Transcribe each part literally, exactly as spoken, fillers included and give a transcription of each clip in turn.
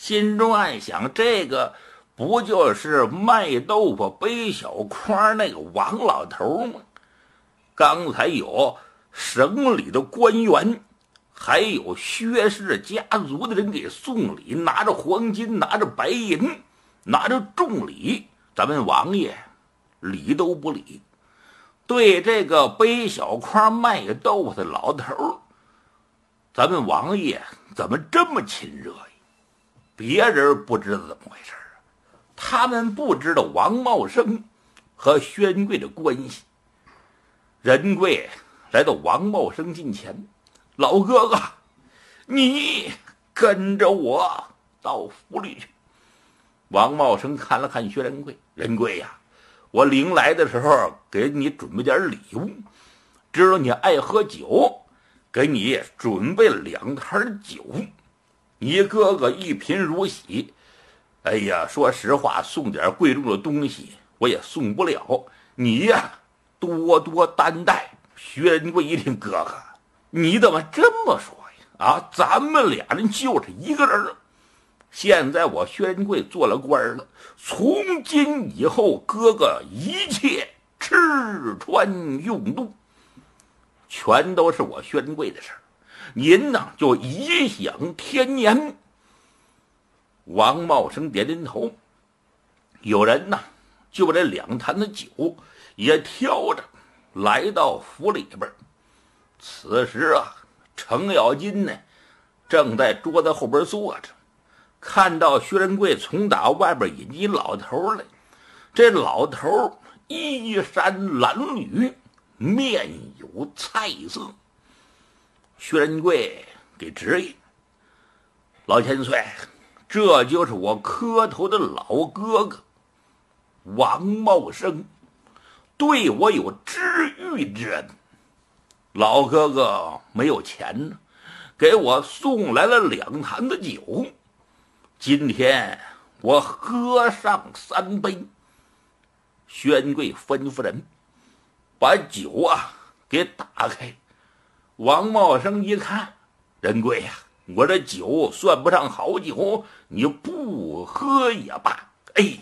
心中暗想，这个不就是卖豆腐背小筐那个王老头吗？刚才有省里的官员，还有薛氏家族的人给送礼，拿着黄金，拿着白银，拿着重礼，咱们王爷理都不理。对这个背小筐卖豆腐的老头，咱们王爷怎么这么亲热呀？别人不知道怎么回事啊，他们不知道王茂生和薛仁贵的关系。仁贵来到王茂生近前，老哥哥，你跟着我到府里去。王茂生看了看薛仁贵，仁贵呀，我临来的时候给你准备点礼物，知道你爱喝酒，给你准备了两坛酒。你哥哥一贫如洗，哎呀，说实话，送点贵重的东西我也送不了，你呀多多担待。薛仁贵一听，哥哥你怎么这么说呀？啊，咱们俩人就是一个人。现在我薛仁贵做了官了，从今以后哥哥一切吃穿用度全都是我薛仁贵的事儿，您呢就颐享天年。王茂生点点头，有人呢就把这两坛的酒也挑着来到府里边。此时啊，程咬金呢正在桌子后边坐着，看到薛仁贵从打外边引进老头来，这老头衣衫褴褛，面有菜色。薛仁贵给指引，老千岁，这就是我磕头的老哥哥王茂生，对我有知遇之恩。老哥哥没有钱呢，给我送来了两坛的酒，今天我喝上三杯。薛仁贵吩咐人把酒啊给打开。王茂生一看，仁贵呀、啊，我这酒算不上好酒，你不喝也罢。哎，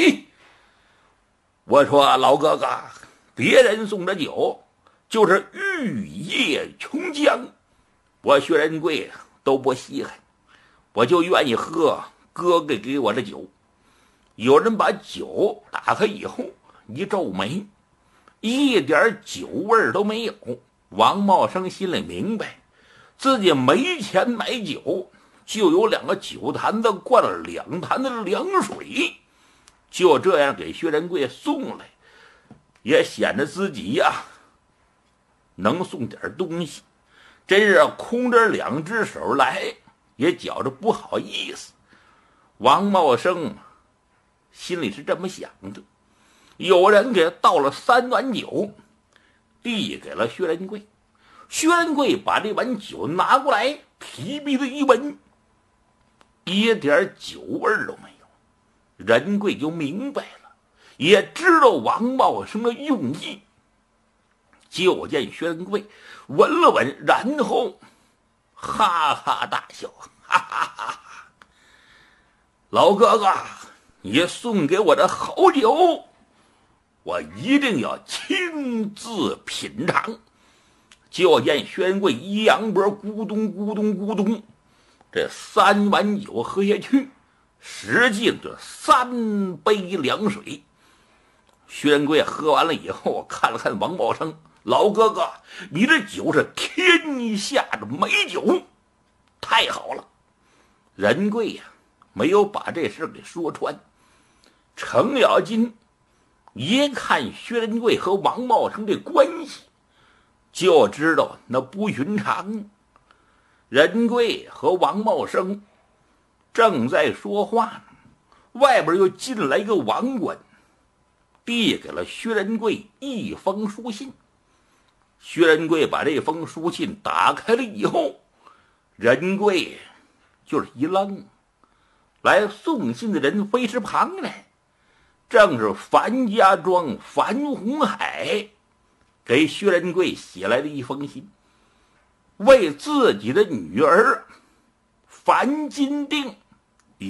我说老哥哥，别人送的酒就是玉液琼浆，我薛仁贵都不稀罕，我就愿意喝哥哥给我的酒。有人把酒打开以后一皱眉，一点酒味都没有。王茂生心里明白，自己没钱买酒，就有两个酒坛子灌了两坛的凉水，就这样给薛仁贵送来，也显得自己呀能送点东西。真是空着两只手来，也觉着不好意思。王茂生心里是这么想的。有人给倒了三碗酒，递给了薛仁贵。薛仁贵把这碗酒拿过来，提鼻子一闻，一点酒味都没有。仁贵就明白了，也知道王茂生的用意。就见薛仁贵闻了闻，然后哈哈大笑，哈哈哈哈！老哥哥，你送给我的好酒，我一定要亲自品尝。就见薛仁贵一扬脖，咕咚咕咚咕咚，这三碗酒喝下去，实际这三杯凉水。薛仁贵喝完了以后，看了看王茂生，老哥哥，你这酒是天下的美酒，太好了。仁贵呀、啊，没有把这事给说穿。程咬金一看薛仁贵和王茂生的关系，就知道那不寻常。仁贵和王茂生正在说话呢，外边又进来一个王官，递给了薛仁贵一封书信。薛仁贵把这封书信打开了以后，仁贵就是一愣。来送信的人非是旁人，正是樊家庄樊红海给薛仁贵写来的一封信，为自己的女儿樊金定